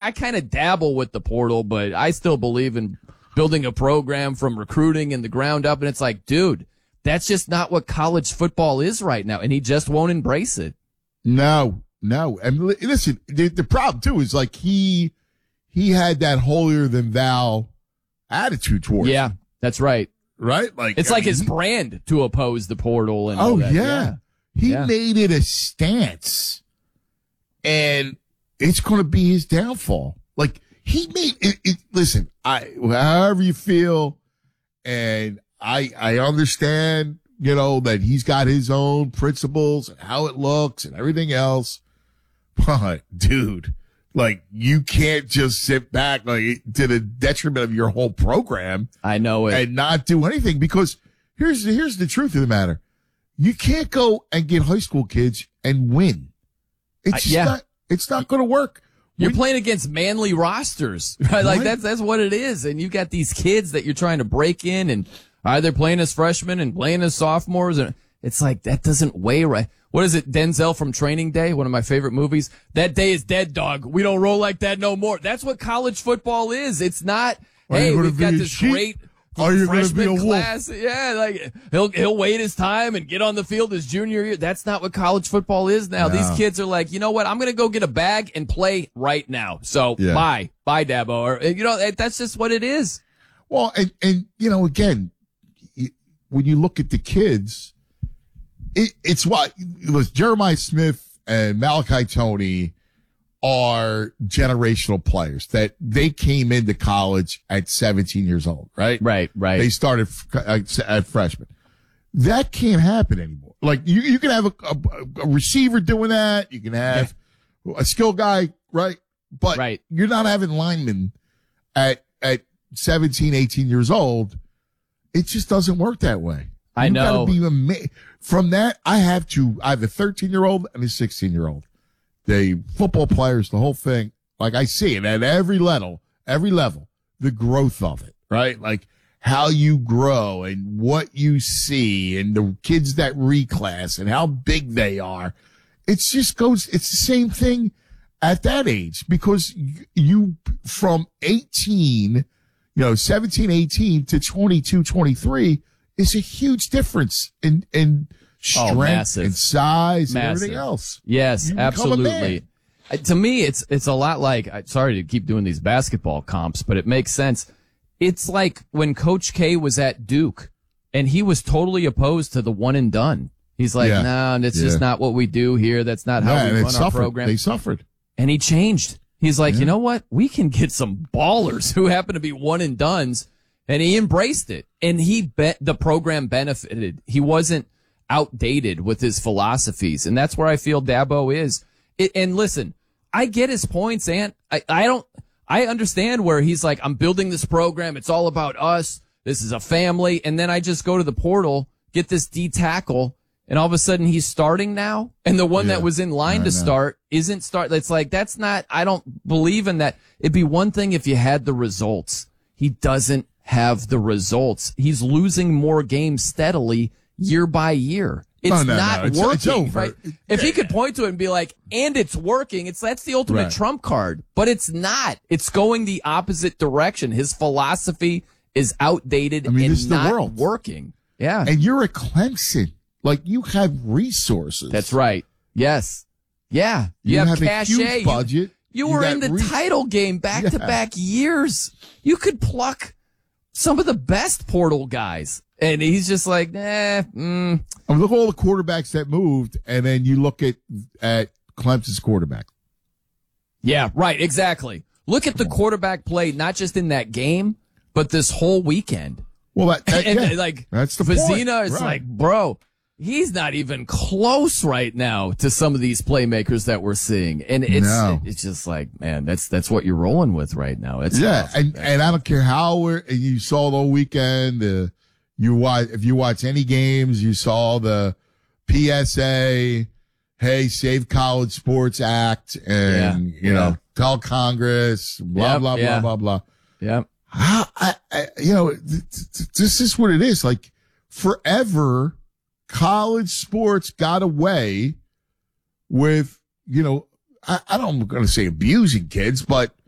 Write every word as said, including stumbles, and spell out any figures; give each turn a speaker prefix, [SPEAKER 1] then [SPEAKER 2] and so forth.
[SPEAKER 1] I kind of dabble with the portal, but I still believe in building a program from recruiting in the ground up. And it's like, dude, that's just not what college football is right now. And he just won't embrace it.
[SPEAKER 2] No, no. And li- listen, the, the problem too is like he, he had that holier than thou attitude towards it.
[SPEAKER 1] Yeah, that's right.
[SPEAKER 2] Right? Like
[SPEAKER 1] it's
[SPEAKER 2] I
[SPEAKER 1] like
[SPEAKER 2] mean,
[SPEAKER 1] his
[SPEAKER 2] he,
[SPEAKER 1] brand to oppose the portal. And all
[SPEAKER 2] oh
[SPEAKER 1] that.
[SPEAKER 2] yeah.
[SPEAKER 1] yeah.
[SPEAKER 2] He
[SPEAKER 1] yeah.
[SPEAKER 2] made it a stance and it's going to be his downfall. Like he made it, it listen, I, however you feel. And I, I understand, you know, that he's got his own principles and how it looks and everything else. But dude, like you can't just sit back like to the detriment of your whole program.
[SPEAKER 1] I know it.
[SPEAKER 2] And not do anything because here's, here's the truth of the matter. You can't go and get high school kids and win. It's
[SPEAKER 1] uh,
[SPEAKER 2] just
[SPEAKER 1] yeah.
[SPEAKER 2] not, it's not going to work.
[SPEAKER 1] You're
[SPEAKER 2] when,
[SPEAKER 1] playing against manly rosters, right? Like that's, that's what it is. And you got these kids that you're trying to break in and either playing as freshmen and playing as sophomores. And it's like, that doesn't weigh right. What is it? Denzel from Training Day, one of my favorite movies. That day is dead, dog. We don't roll like that no more. That's what college football is. It's not,
[SPEAKER 2] Are
[SPEAKER 1] hey, we've got
[SPEAKER 2] a
[SPEAKER 1] this
[SPEAKER 2] sheep?
[SPEAKER 1] great
[SPEAKER 2] Are you going to be a wolf?
[SPEAKER 1] class. Yeah, like he'll he'll wait his time and get on the field his junior year. That's not what college football is now.
[SPEAKER 2] No.
[SPEAKER 1] These kids are like, you know what? I'm going to go get a bag and play right now. So
[SPEAKER 2] Yeah.
[SPEAKER 1] bye, bye, Dabo. Or you know, that's just what it is.
[SPEAKER 2] Well, and, and, you know, again, when you look at the kids, it, it's what it was Jeremiah Smith and Malachi Toney are generational players that they came into college at seventeen years old, right?
[SPEAKER 1] Right, right.
[SPEAKER 2] They started at freshman. That can't happen anymore. Like you, you can have a, a, a receiver doing that. You can have yeah. a skill guy, right? But
[SPEAKER 1] right.
[SPEAKER 2] you're not having linemen at, at seventeen, eighteen years old. It just doesn't work that way.
[SPEAKER 1] I
[SPEAKER 2] you
[SPEAKER 1] know.
[SPEAKER 2] Gotta be ama- From that, I have to, I have a thirteen year old and a sixteen year old. The football players, the whole thing, like I see it at every level, every level, the growth of it, right? Like how you grow and what you see and the kids that reclass and how big they are. It's just goes, it's the same thing at that age because you, you from eighteen, you know, seventeen, eighteen to twenty-two, twenty-three is a huge difference in, in, strength
[SPEAKER 1] oh,
[SPEAKER 2] and size
[SPEAKER 1] massive.
[SPEAKER 2] and everything else.
[SPEAKER 1] Yes,
[SPEAKER 2] you
[SPEAKER 1] absolutely. Uh, to me, it's it's a lot like, uh, sorry to keep doing these basketball comps, but it makes sense. It's like when Coach K was at Duke and he was totally opposed to the one and done. He's like,
[SPEAKER 2] yeah.
[SPEAKER 1] no, that's
[SPEAKER 2] yeah.
[SPEAKER 1] just not what we do here. That's not how
[SPEAKER 2] yeah,
[SPEAKER 1] we run our
[SPEAKER 2] suffered.
[SPEAKER 1] program.
[SPEAKER 2] They suffered.
[SPEAKER 1] And he changed. He's like,
[SPEAKER 2] yeah.
[SPEAKER 1] you know what? We can get some ballers who happen to be one and dones. And he embraced it. And he bet the program benefited. He wasn't outdated with his philosophies. And that's where I feel Dabo is. It, and listen, I get his points, Ant. I, I don't, I understand where he's like, I'm building this program. It's all about us. This is a family. And then I just go to the portal, get this D tackle, and all of a sudden he's starting now. And the one
[SPEAKER 2] yeah,
[SPEAKER 1] that was in line
[SPEAKER 2] I
[SPEAKER 1] to
[SPEAKER 2] know.
[SPEAKER 1] start isn't start. It's like, that's not, I don't believe in that. It'd be one thing if you had the results. He doesn't have the results. He's losing more games steadily year by year. It's
[SPEAKER 2] oh, no,
[SPEAKER 1] not
[SPEAKER 2] no. It's,
[SPEAKER 1] working,
[SPEAKER 2] it's over.
[SPEAKER 1] right? If he could point to it and be like, and it's working, it's that's the ultimate
[SPEAKER 2] Right.
[SPEAKER 1] trump card. But it's not. It's going the opposite direction. His philosophy is outdated
[SPEAKER 2] I mean,
[SPEAKER 1] and
[SPEAKER 2] this is the
[SPEAKER 1] not
[SPEAKER 2] world.
[SPEAKER 1] working. Yeah.
[SPEAKER 2] And you're at Clemson. Like, you have resources.
[SPEAKER 1] That's right. Yes. Yeah. You,
[SPEAKER 2] You
[SPEAKER 1] have,
[SPEAKER 2] have a
[SPEAKER 1] cachet.
[SPEAKER 2] huge
[SPEAKER 1] You-
[SPEAKER 2] budget.
[SPEAKER 1] You,
[SPEAKER 2] You
[SPEAKER 1] were
[SPEAKER 2] got
[SPEAKER 1] in the
[SPEAKER 2] re-
[SPEAKER 1] title game back to back years. You could pluck some of the best portal guys. And he's just like, nah, mm.
[SPEAKER 2] I mean, look at all the quarterbacks that moved, and then you look at, at Clemson's quarterback.
[SPEAKER 1] Yeah, right, exactly. Look at the quarterback play, not just in that game, but this whole weekend.
[SPEAKER 2] Well, that, that
[SPEAKER 1] and,
[SPEAKER 2] yeah,
[SPEAKER 1] like,
[SPEAKER 2] that's the
[SPEAKER 1] Vizina
[SPEAKER 2] point.
[SPEAKER 1] is
[SPEAKER 2] Right.
[SPEAKER 1] like, bro, he's not even close right now to some of these playmakers that we're seeing. And it's,
[SPEAKER 2] No.
[SPEAKER 1] it's just like, man, that's, that's what you're rolling with right now. It's
[SPEAKER 2] Yeah,
[SPEAKER 1] tough.
[SPEAKER 2] and and I don't care how we're, and you saw the whole weekend. Uh, you watch if you watch any games, you saw the P S A, hey, Save College Sports Act, and
[SPEAKER 1] Yeah,
[SPEAKER 2] you know,
[SPEAKER 1] yeah.
[SPEAKER 2] tell Congress, blah
[SPEAKER 1] Yep,
[SPEAKER 2] blah
[SPEAKER 1] yeah.
[SPEAKER 2] blah blah blah.
[SPEAKER 1] yeah.
[SPEAKER 2] How, I, I, you know, th- th- this is what it is. Like forever, college sports got away with, you know, I, I don't, I'm going to say abusing kids, but